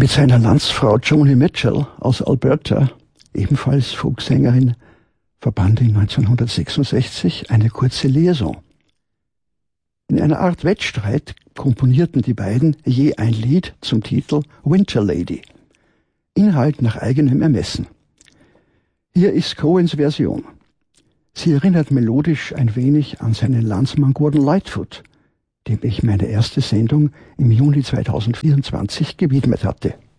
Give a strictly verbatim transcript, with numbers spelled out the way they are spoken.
mit seiner Landsfrau Joni Mitchell aus Alberta, ebenfalls Folksängerin, verband ihn neunzehnhundertsechsundsechzig eine kurze Liaison. In einer Art Wettstreit komponierten die beiden je ein Lied zum Titel Winter Lady. Inhalt nach eigenem Ermessen. Hier ist Cohens Version. Sie erinnert melodisch ein wenig an seinen Landsmann Gordon Lightfoot, dem ich meine erste Sendung im Juni zweitausendvierundzwanzig gewidmet hatte.